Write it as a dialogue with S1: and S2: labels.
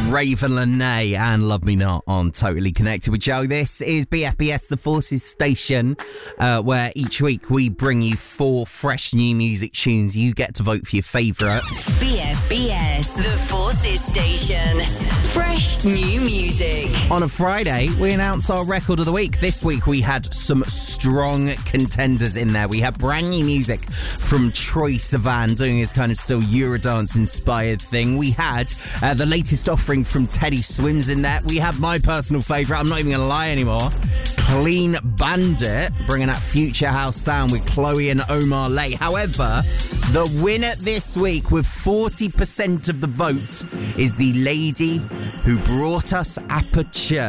S1: Raven Lene and Love Me Not on Totally Connected with Joe. This is BFBS, the Forces Station, where each week we bring you 4 fresh new music tunes. You get to vote for your favourite.
S2: BFBS, the Forces Station. Fresh new music.
S1: On a Friday, we announce our record of the week. This week we had some strong contenders in there. We had brand new music from Troye Sivan doing his kind of still Eurodance inspired thing. We had the latest offering from Teddy Swims in there. We have my personal favourite, I'm not even going to lie anymore, Clean Bandit, bringing that future house sound with Chloe and Omar Lay. However, the winner this week with 40% of the vote is the lady who brought us Aperture.